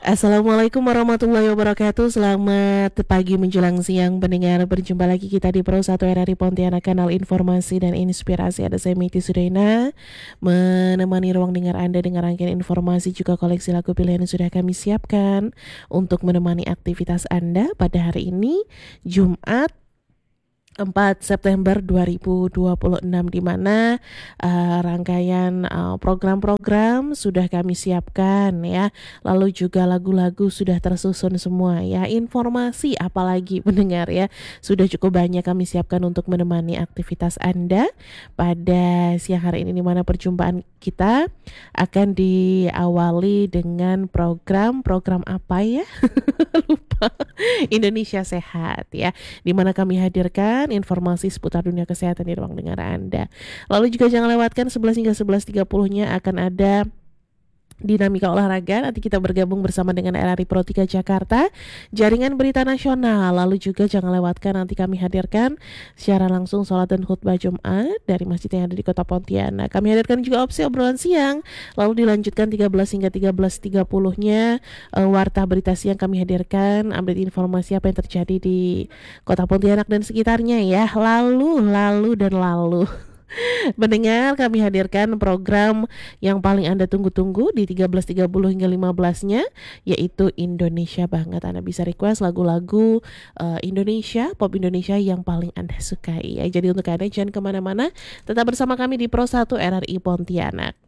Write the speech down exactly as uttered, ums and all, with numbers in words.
Assalamualaikum warahmatullahi wabarakatuh. Selamat pagi menjelang siang pendengar. Berjumpa lagi kita di Pro satu R R I Pontianak, kanal informasi dan inspirasi. Ada saya Miti Sudaina menemani ruang dengar Anda dengan rangkaian informasi juga koleksi lagu pilihan yang sudah kami siapkan untuk menemani aktivitas Anda pada hari ini Jumat empat September dua ribu dua puluh enam, di mana uh, rangkaian uh, program-program sudah kami siapkan ya. Lalu juga lagu-lagu sudah tersusun semua ya. Informasi apalagi mendengar ya. Sudah cukup banyak kami siapkan untuk menemani aktivitas Anda pada siang hari ini, di mana perjumpaan kita akan diawali dengan program-program apa ya? Lupa. Indonesia Sehat ya, di mana kami hadirkan informasi seputar dunia kesehatan di ruang dengar Anda. Lalu juga jangan lewatkan sebelas hingga sebelas tiga puluh-nya akan ada Dinamika Olahraga. Nanti kita bergabung bersama dengan R R I Pro tiga Jakarta, Jaringan Berita Nasional. Lalu juga jangan lewatkan, nanti kami hadirkan secara langsung sholat dan khutbah Jumat dari masjid yang ada di Kota Pontianak. Kami hadirkan juga opsi obrolan siang. Lalu dilanjutkan tiga belas hingga tiga belas tiga puluh-nya uh, Warta Berita Siang. Kami hadirkan update informasi apa yang terjadi di Kota Pontianak dan sekitarnya ya. Lalu, lalu dan lalu Mendengar, kami hadirkan program yang paling Anda tunggu-tunggu di tiga belas tiga puluh hingga lima belas-nya, yaitu Indonesia Banget. Anda bisa request lagu-lagu uh, Indonesia, pop Indonesia yang paling Anda sukai ya. Jadi untuk Anda jangan kemana-mana, tetap bersama kami di Pro satu R R I Pontianak.